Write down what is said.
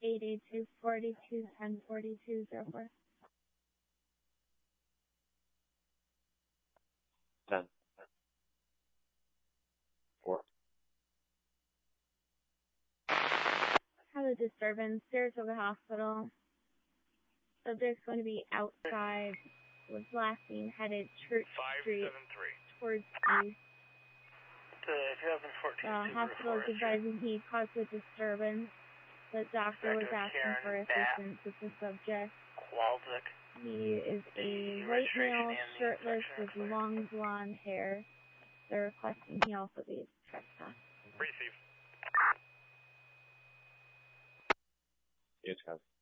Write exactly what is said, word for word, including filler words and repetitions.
eight eight two, four two, one zero four two zero four. ten. four. Have a disturbance. Saratoga Hospital. Subject's going to be outside with last seen headed Church Street towards east. The hospital is advising he caused a disturbance. The doctor was asking for assistance with the subject. He is a white male, shirtless, with long blonde hair. They're requesting he also be trespassed. Received. Yes, guys.